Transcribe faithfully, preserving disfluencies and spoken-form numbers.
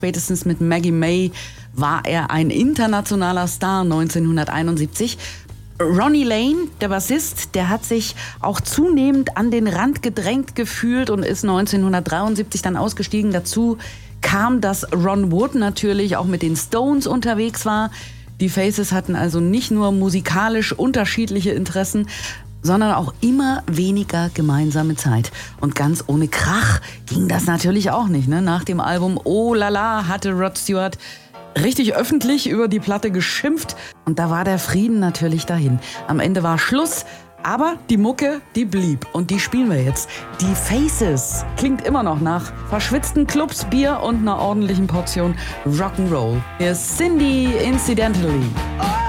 Spätestens mit Maggie May war er ein internationaler Star neunzehnhunderteinundsiebzig. Ronnie Lane, der Bassist, der hat sich auch zunehmend an den Rand gedrängt gefühlt und ist neunzehnhundertdreiundsiebzig dann ausgestiegen. Dazu kam, dass Ron Wood natürlich auch mit den Stones unterwegs war. Die Faces hatten also nicht nur musikalisch unterschiedliche Interessen, sondern auch immer weniger gemeinsame Zeit. Und ganz ohne Krach ging das natürlich auch nicht. Ne? Nach dem Album Oh La La hatte Rod Stewart richtig öffentlich über die Platte geschimpft. Und da war der Frieden natürlich dahin. Am Ende war Schluss, aber die Mucke, die blieb. Und die spielen wir jetzt. Die Faces. Klingt immer noch nach verschwitzten Clubs, Bier und einer ordentlichen Portion Rock'n'Roll. Hier ist Cindy Incidentally.